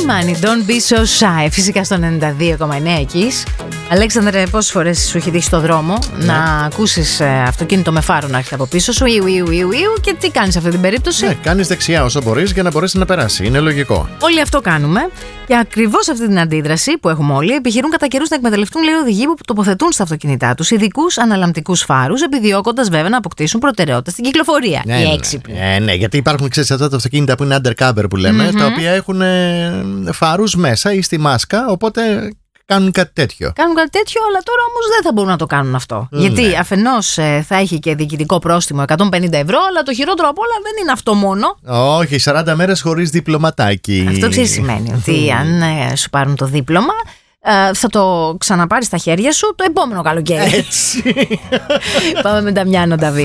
Money, don't be so shy. Φυσικά στο 92,9 εκεί. Αλέξανδρε, πόσες φορές σου έχει τύχει στο δρόμο να ακούσεις αυτοκίνητο με φάρο να έρχεται από πίσω σου, και τι κάνεις σε αυτή την περίπτωση? Κάνεις δεξιά όσο μπορείς για να μπορέσει να περάσει. Είναι λογικό. Όλοι αυτό κάνουμε. Και ακριβώς αυτή την αντίδραση που έχουμε όλοι, επιχειρούν κατά καιρούς να εκμεταλλευτούν λίγο οδηγοί που τοποθετούν στα αυτοκίνητά τους ειδικούς αναλαμτικούς φάρους, επιδιώκοντας βέβαια να αποκτήσουν προτεραιότητα στην κυκλοφορία. Οι έξυπνοι. Ναι, γιατί υπάρχουν, ξέρεις, αυτά τα αυτοκίνητα που είναι undercover που λέμε, τα οποία έχουν φάρους μέσα ή στη μάσκα, οπότε κάνουν κάτι τέτοιο. Κάνουν κάτι τέτοιο, αλλά τώρα όμως δεν θα μπορούν να το κάνουν αυτό. Γιατί αφενός θα έχει και διοικητικό πρόστιμο 150€, αλλά το χειρότερο απ' όλα δεν είναι αυτό μόνο. Όχι, 40 μέρες χωρίς διπλωματάκι. Αυτό ξέρεις σημαίνει ότι αν σου πάρουν το δίπλωμα, θα το ξαναπάρεις στα χέρια σου το επόμενο καλοκαίρι. Έτσι. Πάμε με Νταμιάνο Νταβίδ.